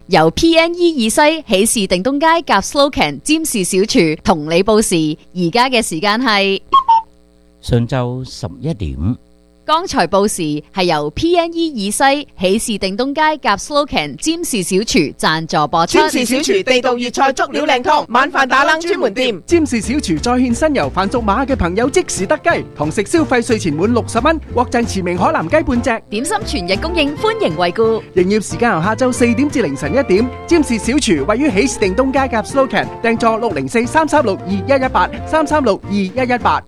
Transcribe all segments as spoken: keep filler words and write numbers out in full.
由 P N E 二西喜事定東街夾 Slocan 占士小廚同你報時，而家嘅時間係上晝十一點。 剛才報時係由 P N E 二西喜事定東街夾 Slocan 占士小廚贊助播出。 占士小廚地道粵菜足料靚湯，晚飯打冷專門店。 占士小廚再獻新油，凡屬馬嘅朋友即時得雞，堂食消費稅前滿六十蚊，獲贈馳名海南雞半隻。 點心全日供應，歡迎惠顧。 營業時間由下晝四點至凌晨一點。占士小廚位於喜事定東街夾 Slocan， 訂座六零四三三六二一一八三三六二一一八。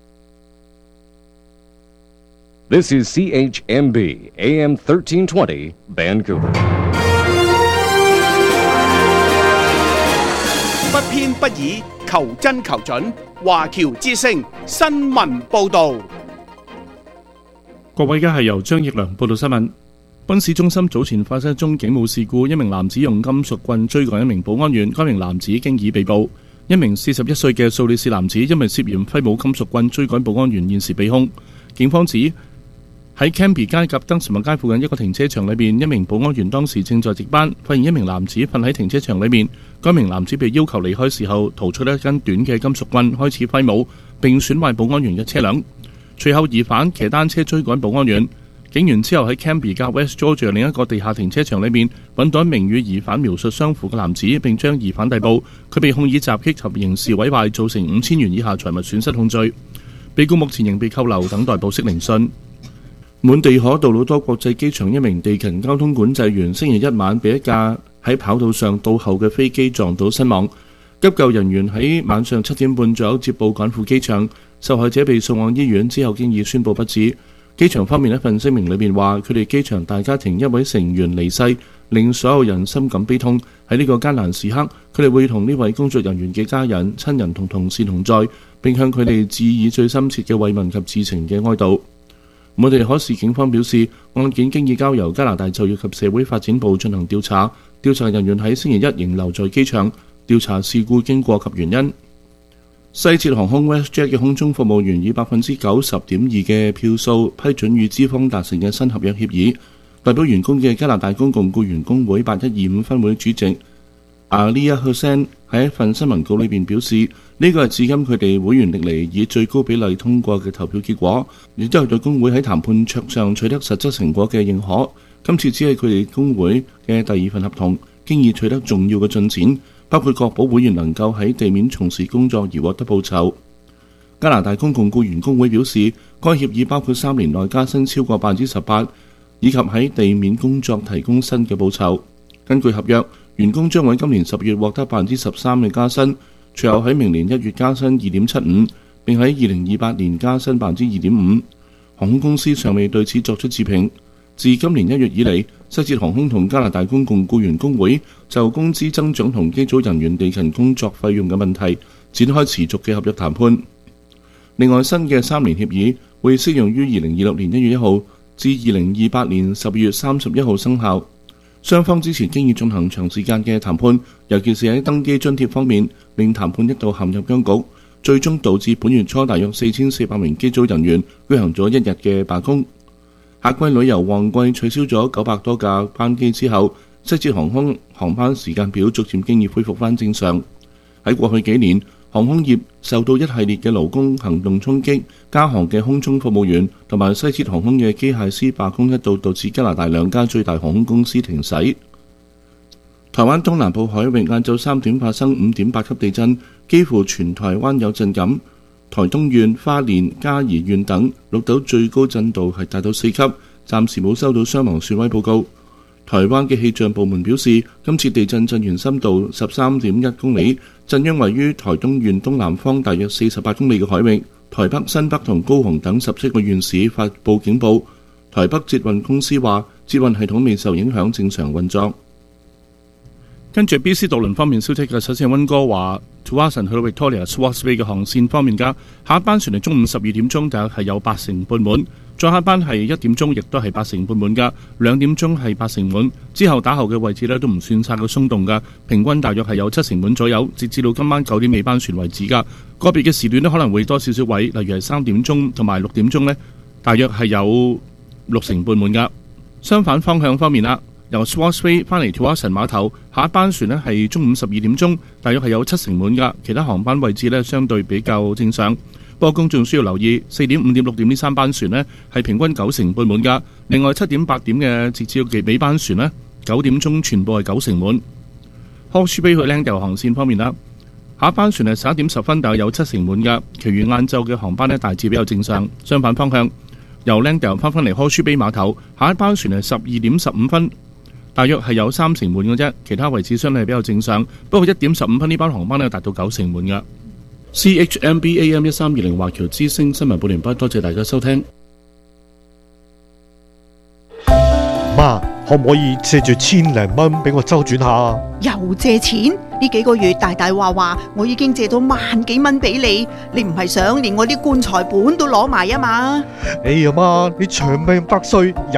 This is C H M B A M thirteen twenty Vancouver。 不偏不倚，求真求準。華僑之聲新聞報導。 各位，而家係由張奕良報道新聞。賓市中心早前發生一宗警務事故，一名男子用金屬棍追趕一名保安員，該名男子經已被捕。一名四十一歲嘅蘇里士男子因為涉嫌揮舞金屬棍追趕保安員，現時被控。警方指喺 Cambie 街及登士文街附近一個停車場裏面，一名保安員當時正在值班，發現一名男子瞓喺停車場裏面。該名男子被要求離開時候，逃出一根短嘅金屬棍，開始揮舞並損壞保安員嘅車輛。隨後疑犯騎單車追趕保安員，警員之後喺 Cambie 街 West Georgia 另一個地下停車場裏面揾到一名與疑犯描述相符嘅男子，並將疑犯逮捕。佢被控以襲擊及刑事毀壞造成五千元以下財物損失控罪。被告目前仍被扣留，等待保釋聆訊。滿地可杜魯多國際機場一名地勤交通管制員星期一晚被一架喺跑道上倒後嘅飛機撞到身亡。急救人員喺晚上七點半左右接報趕赴機場，受害者被送往醫院之後經已宣布不治。機場方面一份聲明裏面話，佢哋機場大家庭一位成員離世，令所有人深感悲痛。喺呢個艱難時刻，佢哋會同呢位工作人員嘅家人、親人同同事同在，並向佢哋致以最深切嘅慰問及至情嘅哀悼。我哋可市警方表示，案件經已交由加拿大就業及社會發展部進行調查，調查人員喺星期一仍留在機場調查事故經過及原因。西捷航空 WestJet 嘅空中服務員以百分之九十點二嘅票數批准與資方達成嘅新合約協議。代表員工嘅加拿大公共僱員工會八一二五分會主席阿利亞赫森喺一份新聞稿裏面表示，呢個係至今佢哋會員歷嚟以最高比例通過嘅投票結果，亦都係對工會喺談判桌上取得實質成果嘅認可。今次只係佢哋工會嘅第二份合同，經已取得重要嘅進展，包括確保會員能夠喺地面從事工作而獲得報酬。加拿大公共僱員工會表示，該協議包括三年內加薪超過百分之十八，以及喺地面工作提供新嘅報酬。根據合約，員工將喺今年十月獲得百分之十三嘅加薪，隨後喺明年一月加薪二點七五，並喺二零二八年加薪百分之二點五。航空公司尚未對此作出置評。自今年一月以嚟，西捷航空同加拿大公共僱員工會就工資增長同機組人員地勤工作費用嘅問題展開持續嘅合約談判。另外，新嘅三年協議會適用於二零二六年一月一號至二零二八年十二月三十一號生效。雙方之前經已進行長時間嘅談判，尤其是喺登機津貼方面，令談判一度陷入僵局，最終導致本月初大約四千四百名機組人員舉行咗一日嘅罷工。夏季旅遊旺季取消咗九百多架班機之後，西捷航空航班時間表逐漸經已恢復返正常。喺過去幾年，航空業受到一系列嘅勞工行動衝擊，加航嘅空中服務員同埋西捷航空嘅機械師罷工一度導致加拿大兩家最大航空公司停駛。台灣東南部海域晏晝三點發生五點八級地震，幾乎全台灣有震感。台東縣、花蓮、嘉義縣等錄到最高震度係達到四級，暫時冇收到傷亡損毀報告。台灣嘅氣象部門表示，今次地震震源深度十三點一公里，震央位於台東縣東南方大約四十八公里嘅海域。台北、新北同高雄等十七個縣市發布警報。台北捷運公司話，捷運系統未受影響，正常運作。跟住 B C 渡輪方面消息嘅，首先係溫哥華 Tsawwassen 去到 Victoria Swartz Bay 嘅航線方面㗎，下一班船係中午十二點鐘，大約係有八成半滿；再下一班係一點鐘，亦都係八成半滿㗎。兩點鐘係八成滿，之後打後嘅位置呢都唔算太過鬆動㗎，平均大約係有七成滿左右。截至到今晚九點尾班船為止㗎，個別嘅時段呢可能會多少少位，例如係三點鐘同埋六點鐘呢，大約係有六成半滿㗎。相反方向方面啦。 由 Swan's Bay 翻嚟跳蛙臣碼頭，下一班船呢係中午十二點鐘，大約係有七成滿噶，其他航班位置呢相對比較正常。不過公眾需要留意，四點、五點、六點呢三班船呢係平均九成半滿噶。另外七點、八點嘅直至到尾班船呢，九點鐘全部係九成滿。Horseshoe Bay 去 Langdale 航線方面啦，下一班船係十一點十分，大約有七成滿噶。其餘晏晝嘅航班呢大致比較正常。相反方向，由 Langdale 翻返嚟 Horseshoe Bay 碼頭，下一班船係十二點十五分，大約係有三成滿嘅啫。其他位置相對係比較正常。不過一點十五分呢班航班呢達到九成滿噶。C H M B A M 一三二零華僑之聲新聞報完畢，多謝大家收聽。 媽，可唔可以借住千零蚊俾我周轉下？ 又借錢？呢幾個月大大話話，我已經借到萬幾蚊俾你，你唔係想連我啲棺材本都攞埋啊嘛？ 哎呀媽，你長命百歲！